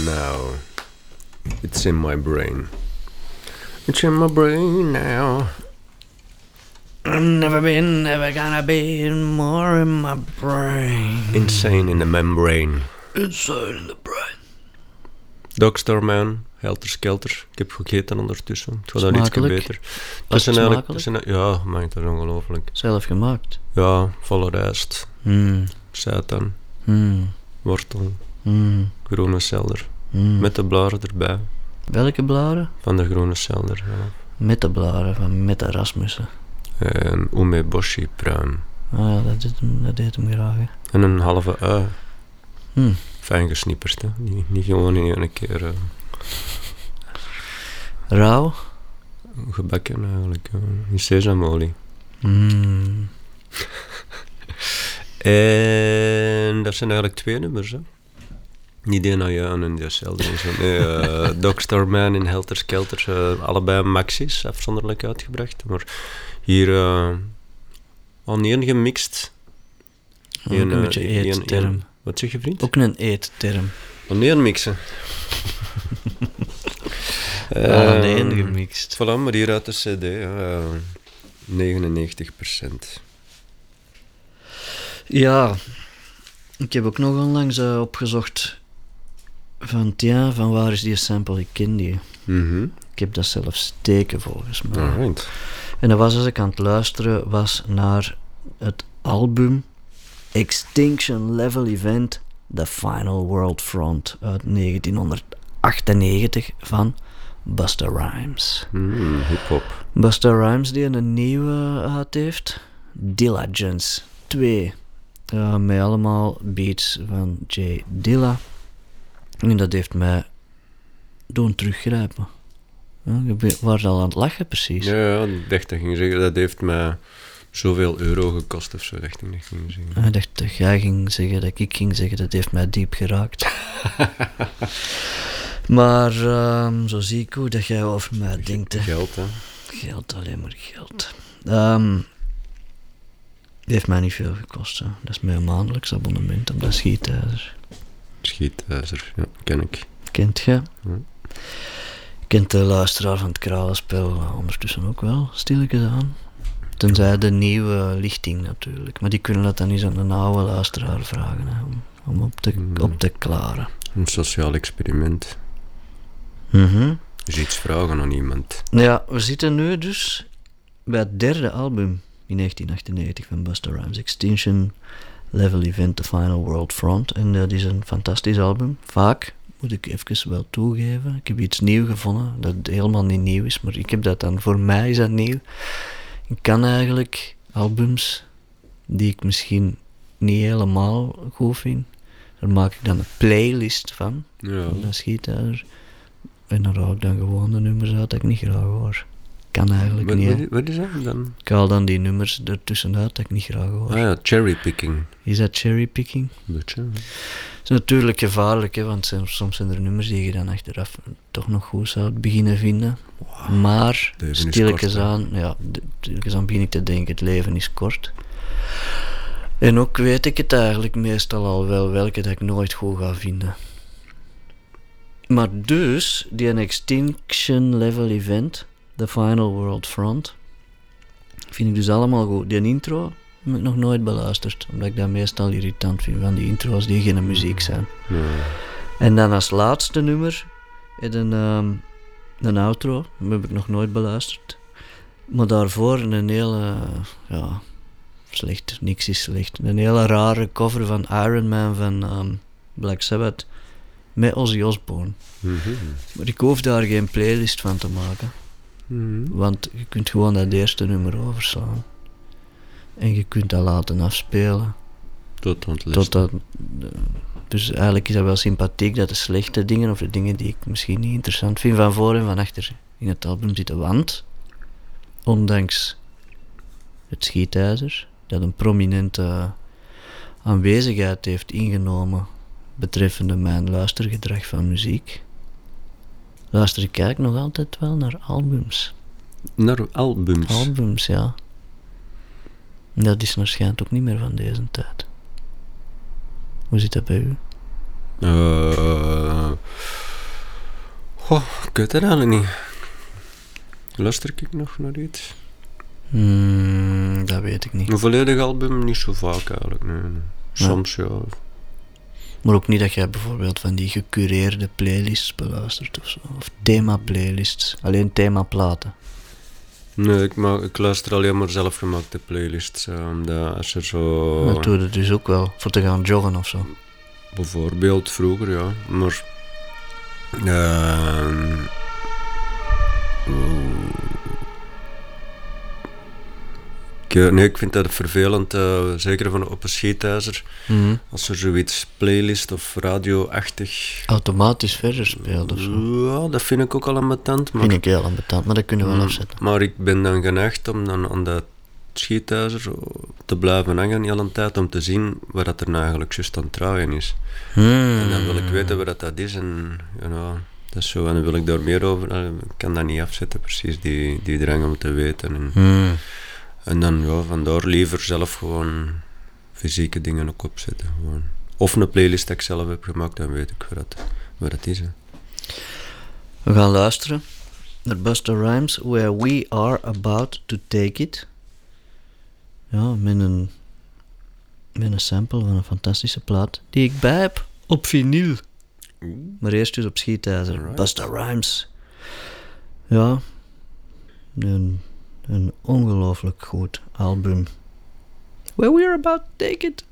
now. It's in my brain. It's in my brain now. Never been, never gonna be more in my brain. Insane in the membrane. Insane in the brain. Dogster Man, Helter Skelter. Ik heb gegeten ondertussen. Het was dan iets beter. Was het smakelijk? Ja, maakt dat ongelooflijk. Zelf gemaakt? Ja, volle rijst. Seitan. Wortel. Groene selder. Met de blaren erbij. Welke blaren? Van de groene selder. Ja. Met de blaren van Mette Rasmussen. En umeboshi pruim. Ah ja, dat deed hem graag. Hè. En een halve ui. Fijn gesnipperd, hè. Niet gewoon in één keer. Rauw? Gebakken eigenlijk. In sesamolie. En dat zijn eigenlijk 2 nummers, hè. Niet één aan jou en dezelfde. Nee, Dogster Man en Helter Skelter, allebei maxis, afzonderlijk uitgebracht. Maar hier al niet één gemixt. Ook een beetje eetterm. Wat zeg je, vriend? Ook een eetterm. Al niet één mixen. Al één gemixt. Voilà, maar hier uit de CD, 99%. Ja, ik heb ook nog onlangs opgezocht van waar is die sample? Ik ken die. Ik heb dat zelf steken volgens mij. Right. En dat was als ik aan het luisteren was naar het album Extinction Level Event The Final World Front uit 1998 van Busta Rhymes. Hip-hop. Busta Rhymes die een nieuwe uit heeft, Diligence 2. Met allemaal beats van J. Dilla. En dat heeft mij doen teruggrijpen. Je was al aan het lachen, precies. Ja, ik dacht dat ging zeggen, dat heeft mij zoveel euro gekost of zo, dacht ik dat ging zeggen. Ik dacht dat jij ging zeggen, dat ik ging zeggen, dat heeft mij diep geraakt. Maar zo zie ik hoe dat jij over mij denkt. Hè. Geld, hè. Geld, alleen maar geld. Die heeft mij niet veel gekost. Hè. Dat is mijn maandelijks abonnement op dat schietijzer. Schietijzer, ja, ken ik. Kent je? Ja. Kent de luisteraar van het Kralenspel ondertussen ook wel, stilletjes aan. Tenzij de nieuwe lichting natuurlijk. Maar die kunnen dat dan eens aan een oude luisteraar vragen, hè, om op te klaren. Een sociaal experiment. Dus iets vragen aan iemand. Ja, we zitten nu dus bij het derde album in 1998 van Busta Rhymes, Extinction Level Event The Final World Front. En dat is een fantastisch album. Vaak, moet ik even wel toegeven, ik heb iets nieuw gevonden dat helemaal niet nieuw is, maar ik heb dat dan, voor mij is dat nieuw. Ik kan eigenlijk albums die ik misschien niet helemaal goed vind, daar maak ik dan een playlist van. Ja. Dat schiet daar. En dan raak ik dan gewoon de nummers uit dat ik niet graag hoor. Kan eigenlijk niet. Wat is dat dan? Ik haal dan die nummers ertussenuit dat ik niet graag hoor. Ah ja, cherrypicking. Is dat cherrypicking? Beetje. Dat is natuurlijk gevaarlijk, hè, want soms zijn er nummers die je dan achteraf toch nog goed zou beginnen vinden. Wow, maar stilletjes aan begin ik te denken, het leven is kort. En ook weet ik het eigenlijk meestal al wel welke dat ik nooit goed ga vinden. Maar dus, die Extinction Level Event, The Final World Front, vind ik dus allemaal goed. Die intro heb ik nog nooit beluisterd, omdat ik dat meestal irritant vind van die intro's die geen muziek zijn. Ja. En dan als laatste nummer, een outro, dat heb ik nog nooit beluisterd. Maar daarvoor een hele, slecht, niks is slecht, een hele rare cover van Iron Man van Black Sabbath. Met Ozzy Osbourne. Maar ik hoef daar geen playlist van te maken. Want je kunt gewoon dat eerste nummer overslaan. En je kunt dat laten afspelen. Dus eigenlijk is dat wel sympathiek dat de slechte dingen, of de dingen die ik misschien niet interessant vind, van voor en van achter in het album zitten. Want, ondanks het schietijzer, dat een prominente aanwezigheid heeft ingenomen betreffende mijn luistergedrag van muziek, luister ik eigenlijk nog altijd wel naar albums. Naar albums? Albums, ja. Dat is waarschijnlijk ook niet meer van deze tijd. Hoe zit dat bij u? Oh, ik weet het eigenlijk niet. Luister ik nog naar iets? Dat weet ik niet. Een volledig album niet zo vaak eigenlijk, nee. Soms ja. Maar ook niet dat jij bijvoorbeeld van die gecureerde playlists beluistert of zo. Of thema-playlists. Alleen themaplaten. Nee, ik luister alleen maar zelfgemaakte playlists. Omdat als er zo... Dat doe je dus ook wel. Voor te gaan joggen of zo. Bijvoorbeeld vroeger, ja. Maar... ik vind dat vervelend, zeker van op een schietijzer. Als er zoiets playlist of radio-achtig... Automatisch verder speelt of zo. Ja, dat vind ik ook al ambetant. Vind ik heel ambetant, maar dat kunnen we wel afzetten. Maar ik ben dan geneigd om dan aan dat schietijzer te blijven hangen de hele tijd, om te zien waar dat er nou eigenlijk juist aan het draaien is. En dan wil ik weten wat dat is en dat is zo, en dan wil ik daar meer over. Ik kan dat niet afzetten, precies, die drang om te weten. En dan vandaar liever zelf gewoon fysieke dingen ook opzetten. Gewoon. Of een playlist die ik zelf heb gemaakt, dan weet ik wat het is. Hè. We gaan luisteren naar Busta Rhymes, Where We Are About To Take It. Ja, met een sample van een fantastische plaat die ik bij heb op vinyl. Maar eerst dus op schietijzer. Right. Busta Rhymes. Ja, een ongelooflijk goed album. Where We Are About To Take It.